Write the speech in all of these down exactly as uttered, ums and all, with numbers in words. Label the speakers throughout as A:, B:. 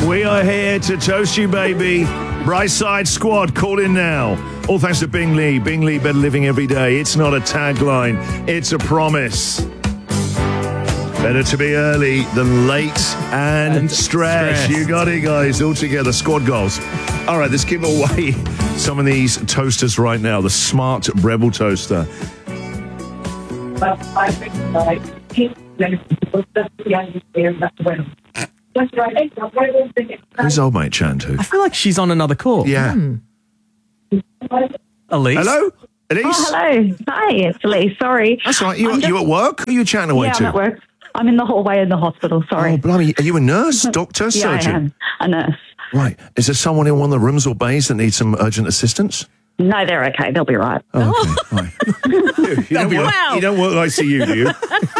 A: We are here to toast you, baby. Brightside Squad, call in now. All thanks to Bingley. Bingley, better living every day. It's not a tagline, it's a promise. Better to be early than late and, and stress. You got it, guys. All together. Squad goals. All right, let's give away some of these toasters right now. The Smart Breville Toaster. Who's old mate Chan to?
B: I feel like she's on another call.
A: Yeah.
B: Hmm. Elise?
A: Hello? Elise?
C: Oh, hello. Hi, it's Elise. Sorry.
A: That's right. You,
C: just,
A: you at work? Who are you chatting away
C: yeah,
A: to?
C: I'm at work. I'm in the hallway in the hospital. Sorry.
A: Oh, blimey. Are you a nurse, doctor,
C: yeah,
A: surgeon?
C: I am. A nurse.
A: Right. Is there someone in one of the rooms or bays that needs some urgent assistance?
C: No, they're okay. They'll be right.
A: Oh, okay. Right. you, you, don't work,
C: wow.
A: you don't work I C U, do you?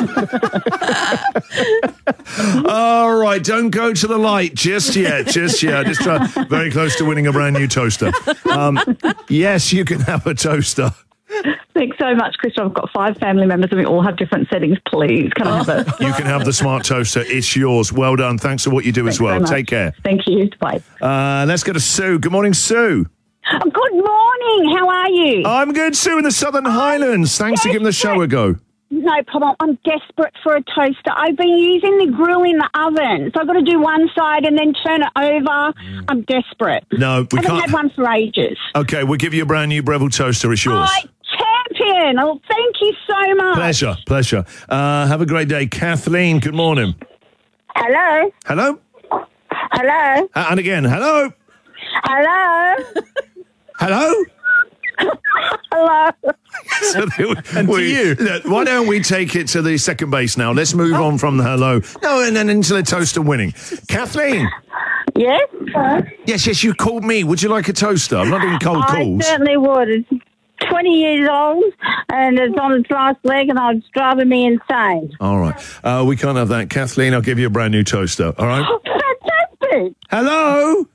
A: All right. Don't go to the light just yet. Just yet. Just try, very close to winning a brand new toaster. Um, yes, you can have a toaster.
C: Thanks so much, Chris. I've got five family members and we all have different settings. Please, can I have it?
A: You can have the Smart Toaster. It's yours. Well done. Thanks for what you do
C: Thanks
A: as well.
C: so
A: Take care.
C: Thank you. Bye.
A: Uh, let's go to Sue. Good morning, Sue.
D: Good morning. How are you?
A: I'm good, Sue, in the Southern Highlands. Thanks for giving the show a go.
D: No problem. I'm desperate for a toaster. I've been using the grill in the oven, so I've got to do one side and then turn it over. I'm desperate.
A: No, we
D: I haven't
A: can't.
D: had one for ages.
A: Okay, we'll give you a brand new Breville toaster. It's yours.
D: Oh, champion. Oh, thank you so much.
A: Pleasure, pleasure. Uh, have a great day. Kathleen, good morning.
D: Hello.
A: Hello?
D: Hello.
A: Uh, and again, hello?
D: Hello.
A: Hello?
D: Hello.
A: So we,
B: And to
A: we-
B: you.
A: look, why don't we take it to the second base now? Let's move on from the hello. No, and then into the toaster winning. Kathleen.
D: Yes?
A: Yes, yes, you called me. Would you like a toaster? I'm not doing cold
D: I
A: calls.
D: certainly would. It's twenty years old and it's on its last leg and it's driving me insane.
A: All right. Uh, we can't have that. Kathleen, I'll give you a brand new toaster. All right?
D: Fantastic.
A: Hello?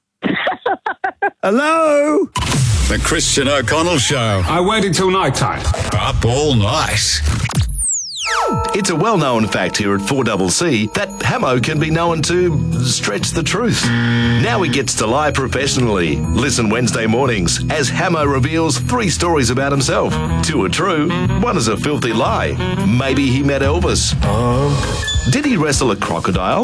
A: Hello?
E: The Christian O'Connell Show.
F: I waited till night time.
E: Up all night.
G: It's a well-known fact here at four C C that Hamo can be known to stretch the truth. Now he gets to lie professionally. Listen Wednesday mornings as Hamo reveals three stories about himself. Two are true, one is a filthy lie. Maybe he met Elvis. Did he wrestle a crocodile?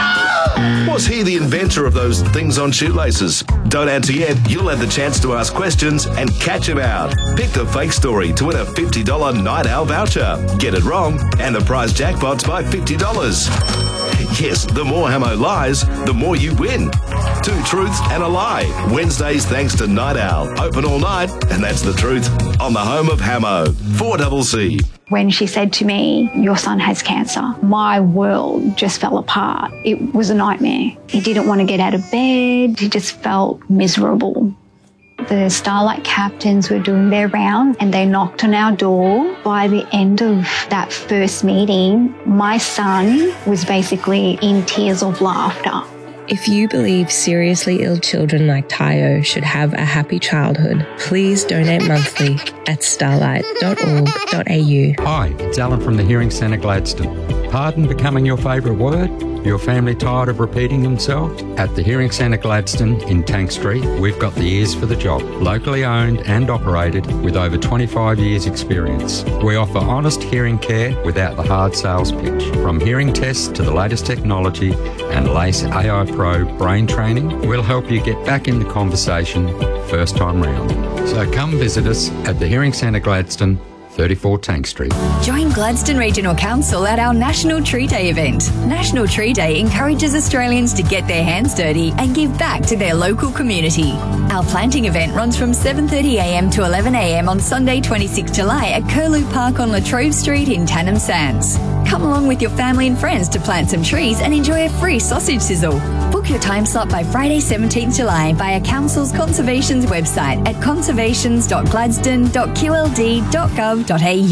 G: Was he the inventor of those things on shoelaces? Don't answer yet. You'll have the chance to ask questions and catch him out. Pick the fake story to win a fifty dollars Night Owl voucher. Get it wrong, and the prize jackpot's by fifty dollars. Yes, the more Hamo lies, the more you win. Two truths and a lie. Wednesdays thanks to Night Owl. Open all night, and that's the truth. On the home of Hamo. four C C.
H: When she said to me, your son has cancer, my world just fell apart. It was a nightmare. He didn't want to get out of bed. He just felt miserable. The Starlight captains were doing their round and they knocked on our door. By the end of that first meeting, my son was basically in tears of laughter.
I: If you believe seriously ill children like Tayo should have a happy childhood, please donate monthly at starlight dot org dot a u.
F: Hi, it's Alan from the Hearing Centre Gladstone. Pardon becoming your favourite word? Your family tired of repeating themselves? At the Hearing Centre Gladstone in Tank Street, we've got the ears for the job. Locally owned and operated with over twenty-five years experience. We offer honest hearing care without the hard sales pitch. From hearing tests to the latest technology and LACE A I Pro brain training, we'll help you get back in the conversation first time round. So come visit us at the Hearing Centre Gladstone, thirty-four Tank Street.
J: Join Gladstone Regional Council at our National Tree Day event. National Tree Day encourages Australians to get their hands dirty and give back to their local community. Our planting event runs from seven thirty a m to eleven a m on Sunday twenty-sixth July at Curlew Park on Latrobe Street in Tannum Sands. Come along with your family and friends to plant some trees and enjoy a free sausage sizzle. Book your time slot by Friday seventeenth July via Council's Conservation's website at conservations dot gladstone dot q l d dot gov dot a u.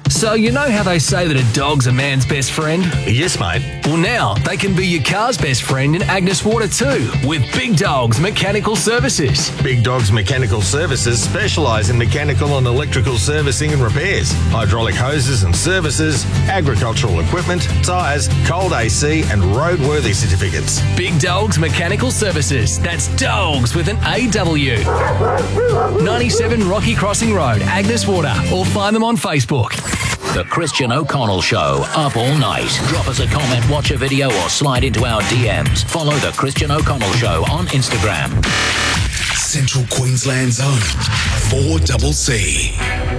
B: So you know how they say that a dog's a man's best friend?
K: Yes, mate.
B: Well, now they can be your car's best friend in Agnes Water too, with Big Dogs Mechanical Services.
K: Big Dogs Mechanical Services specialise in mechanical and electrical servicing and repairs, hydraulic hoses and services, agricultural equipment, tyres, cold A C and roadworthy certificates.
B: Big Dogs Mechanical Services. That's dogs with an A W. ninety-seven Rocky Crossing Road, Agnes Water, or find them on Facebook.
L: The Christian O'Connell Show, up all night. Drop us a comment, watch a video, or slide into our D Ms. Follow The Christian O'Connell Show on Instagram.
E: Central Queensland's own four C C.